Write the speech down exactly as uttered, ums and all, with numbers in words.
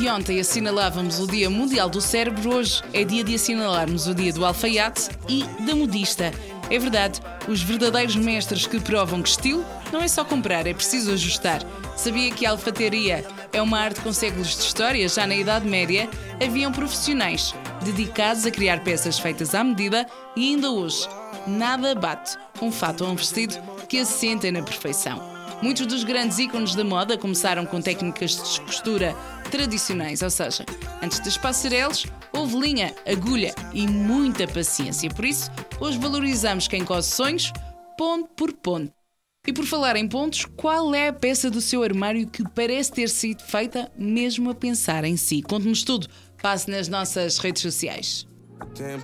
Se ontem assinalávamos o Dia Mundial do Cérebro, hoje é dia de assinalarmos o Dia do Alfaiate e da modista. É verdade, os verdadeiros mestres que provam que estilo não é só comprar, é preciso ajustar. Sabia que a alfataria é uma arte com séculos de história? Já na Idade Média haviam profissionais dedicados a criar peças feitas à medida e ainda hoje nada bate um fato ou um vestido que assentem na perfeição. Muitos dos grandes ícones da moda começaram com técnicas de costura tradicionais, ou seja, antes das passarelas, houve linha, agulha e muita paciência. Por isso, hoje valorizamos quem cose sonhos, ponto por ponto. E por falar em pontos, qual é a peça do seu armário que parece ter sido feita mesmo a pensar em si? Conte-nos tudo. Passe nas nossas redes sociais. Tempo